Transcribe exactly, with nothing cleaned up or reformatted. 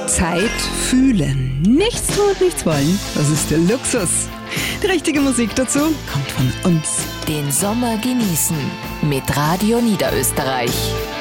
Zeit fühlen. Nichts tun und nichts wollen. Das ist der Luxus. Die richtige Musik dazu kommt von uns. Den Sommer genießen mit Radio Niederösterreich.